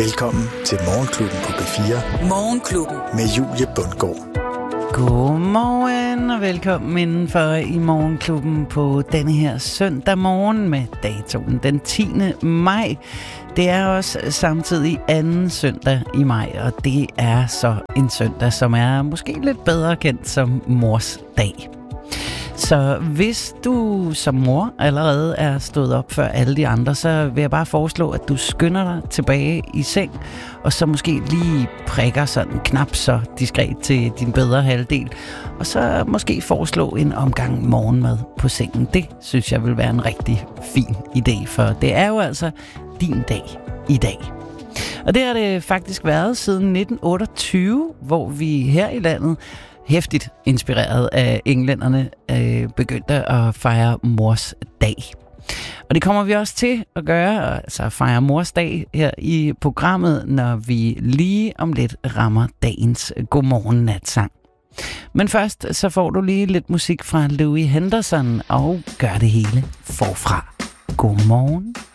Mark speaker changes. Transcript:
Speaker 1: Velkommen til Morgenklubben på P4.
Speaker 2: Morgenklubben
Speaker 1: med Julie Bundgaard.
Speaker 3: Godmorgen og velkommen indenfor i Morgenklubben på denne her søndag morgen med datoen den 10. maj. Det er også samtidig anden søndag i maj, og det er så en søndag, som er måske lidt bedre kendt som mors dag. Så hvis du som mor allerede er stået op før alle de andre, så vil jeg bare foreslå, at du skynder dig tilbage i seng, og så måske lige prikker sådan knap så diskret til din bedre halvdel, og så måske foreslå en omgang morgenmad på sengen. Det synes jeg vil være en rigtig fin idé, for det er jo altså din dag i dag. Og det har det faktisk været siden 1928, hvor vi her i landet hæftigt inspireret af englænderne begyndte at fejre mors dag. Og det kommer vi også til at gøre, altså fejre mors dag her i programmet, når vi lige om lidt rammer dagens godmorgen natsang. Men først så får du lige lidt musik fra Louis Henderson og gør det hele forfra. Godmorgen.